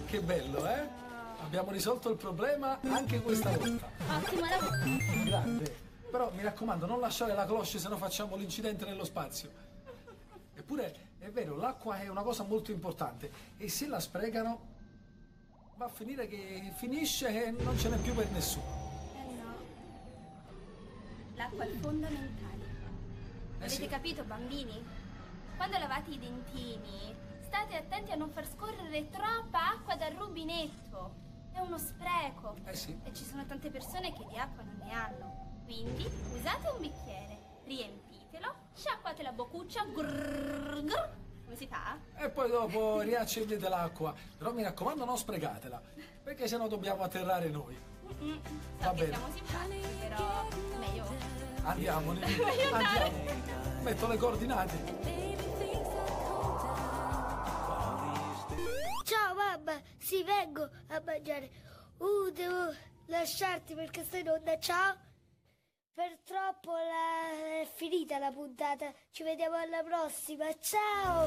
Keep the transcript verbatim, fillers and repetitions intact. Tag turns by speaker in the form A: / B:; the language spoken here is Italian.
A: Che bello, eh? Abbiamo risolto il problema anche questa volta.
B: Ottimo lavoro.
A: Grande. Però mi raccomando, non lasciare la cloche, se no facciamo l'incidente nello spazio. Eppure, è vero, l'acqua è una cosa molto importante e se la sprecano va a finire che finisce e non ce n'è più per nessuno.
B: Eh no. L'acqua è fondamentale.
A: Eh
B: Avete
A: sì.
B: capito, bambini? Quando lavate i dentini, state attenti a non far scorrere troppa acqua dal rubinetto. È uno spreco.
A: Eh sì.
B: E ci sono tante persone che di acqua non ne hanno. Quindi usate un bicchiere, riempitelo, sciacquate la boccuccia, grrr, grrr. Come si fa?
A: E poi dopo riaccendete l'acqua. Però mi raccomando, non sprecatela, perché sennò dobbiamo atterrare noi.
B: Mm-mm. So
A: Va
B: che
A: bene.
B: siamo simpatici, però meglio.
A: Andiamo, Nini.
B: Voglio andare.
A: Andiamo. Metto le coordinate.
C: Ciao mamma, sì, vengo a mangiare. Uh, devo lasciarti perché stai in onda. Ciao. Per troppo la... è finita la puntata. Ci vediamo alla prossima. Ciao.